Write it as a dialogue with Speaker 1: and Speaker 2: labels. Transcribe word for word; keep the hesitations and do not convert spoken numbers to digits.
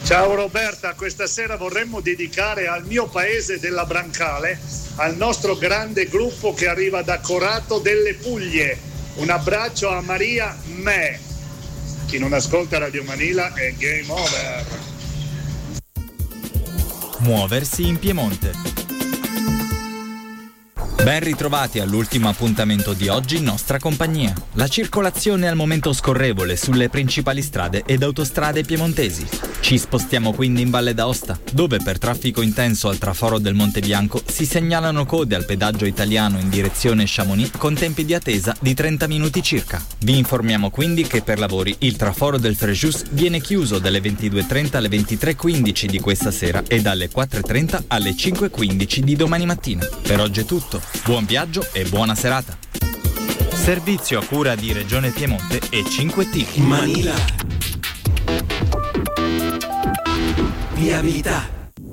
Speaker 1: Ciao Roberta, questa sera vorremmo dedicare al mio paese della Brancale, al nostro grande gruppo che arriva da Corato delle Puglie. Un abbraccio a Maria Me. Chi non ascolta Radio Manila è game over.
Speaker 2: Muoversi in Piemonte. Ben ritrovati all'ultimo appuntamento di oggi in nostra compagnia. La circolazione è al momento scorrevole sulle principali strade ed autostrade piemontesi. Ci spostiamo quindi in Valle d'Aosta, dove per traffico intenso al traforo del Monte Bianco si segnalano code al pedaggio italiano in direzione Chamonix con tempi di attesa di trenta minuti circa. Vi informiamo quindi che per lavori il traforo del Frejus viene chiuso dalle ventidue e trenta alle ventitré e quindici di questa sera e dalle quattro e trenta alle cinque e quindici di domani mattina. Per oggi è tutto. Buon viaggio e buona serata. Servizio a cura di Regione Piemonte e cinque T.
Speaker 3: Manila. Viabilità.